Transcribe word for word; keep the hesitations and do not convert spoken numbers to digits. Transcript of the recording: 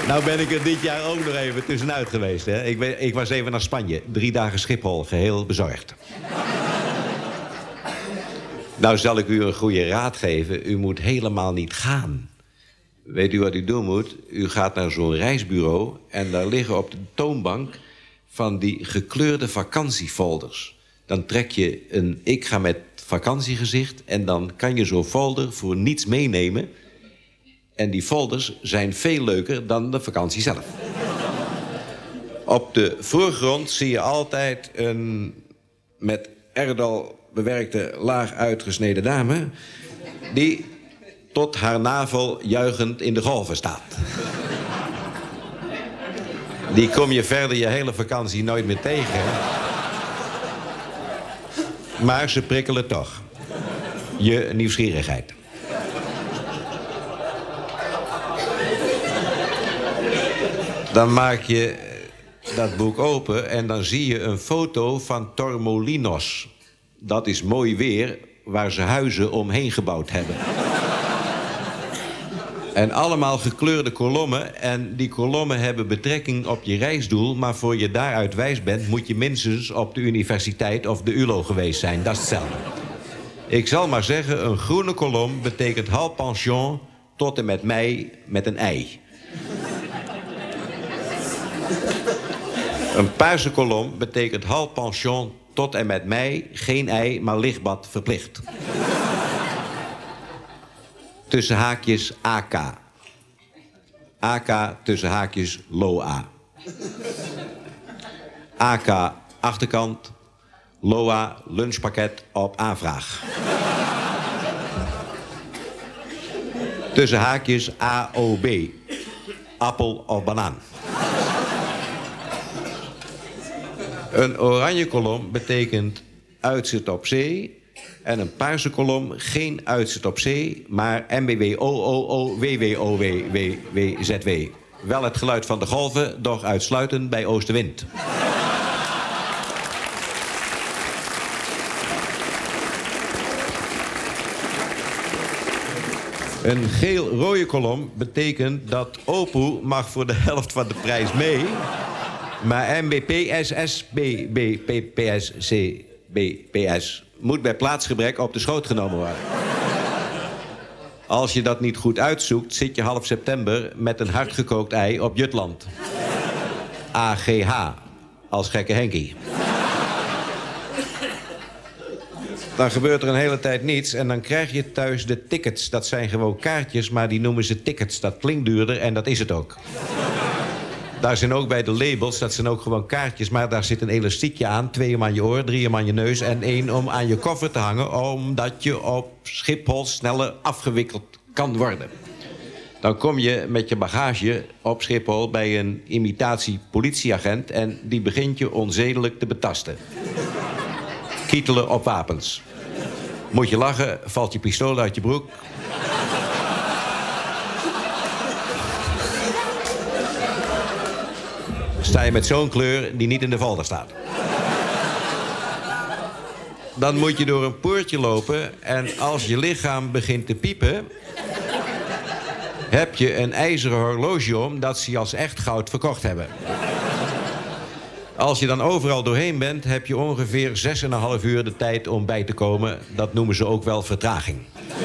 Nou ben ik er dit jaar ook nog even tussenuit geweest. Hè. Ik, ben, ik was even naar Spanje. Drie dagen Schiphol, geheel bezorgd. Nou zal ik u een goede raad geven. U moet helemaal niet gaan. Weet u wat u doen moet? U gaat naar zo'n reisbureau en daar liggen op de toonbank van die gekleurde vakantiefolders. Dan trek je een ik ga met vakantiegezicht en dan kan je zo'n folder voor niets meenemen. En die folders zijn veel leuker dan de vakantie zelf. Op de voorgrond zie je altijd een met erdal bewerkte laag uitgesneden dame die tot haar navel juichend in de golven staat. Die kom je verder je hele vakantie nooit meer tegen. Maar ze prikkelen toch. Je nieuwsgierigheid. Dan maak je dat boek open en dan zie je een foto van Torremolinos. Dat is mooi weer waar ze huizen omheen gebouwd hebben. En allemaal gekleurde kolommen. En die kolommen hebben betrekking op je reisdoel. Maar voor je daaruit wijs bent, moet je minstens op de universiteit of de U L O geweest zijn. Dat is hetzelfde. Ik zal maar zeggen, een groene kolom betekent half pension tot en met mei met een ei. Een paarse kolom betekent half pension tot en met mei, geen ei, maar lichtbad verplicht. Tussen haakjes A K. A K tussen haakjes LOA. A K achterkant, LOA lunchpakket op aanvraag. Tussen haakjes A O B. Appel of banaan. Een oranje kolom betekent uitzicht op zee. En een paarse kolom geen uitzicht op zee, maar M B W O O O W W O W W W Z W. Wel het geluid van de golven, doch uitsluitend bij oostenwind. Een geel-rode kolom betekent dat Opel mag voor de helft van de prijs mee. Maar M B P S S B B P P S C B P S moet bij plaatsgebrek op de schoot genomen worden. Als je dat niet goed uitzoekt, zit je half september met een hardgekookt ei op Jutland. A G H, als gekke Henkie. Dan gebeurt er een hele tijd niets en dan krijg je thuis de tickets. Dat zijn gewoon kaartjes, maar die noemen ze tickets. Dat klinkt duurder en dat is het ook. Daar zijn ook bij de labels, dat zijn ook gewoon kaartjes... maar daar zit een elastiekje aan, twee om aan je oor, drie om aan je neus... en één om aan je koffer te hangen... omdat je op Schiphol sneller afgewikkeld kan worden. Dan kom je met je bagage op Schiphol bij een imitatie politieagent... en die begint je onzedelijk te betasten. Kietelen op wapens. Moet je lachen, valt je pistool uit je broek... sta je met zo'n kleur die niet in de folder staat. Dan moet je door een poortje lopen... en als je lichaam begint te piepen... heb je een ijzeren horloge om... dat ze je als echt goud verkocht hebben. Als je dan overal doorheen bent... heb je ongeveer zes en een half uur de tijd om bij te komen. Dat noemen ze ook wel vertraging.